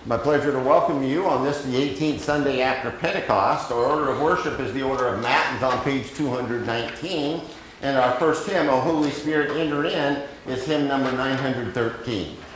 My pleasure to welcome you on this, the 18th Sunday after Pentecost. Our order of worship is the order of Matins on page 219. And our first hymn, O Holy Spirit, Enter In, is hymn number 913.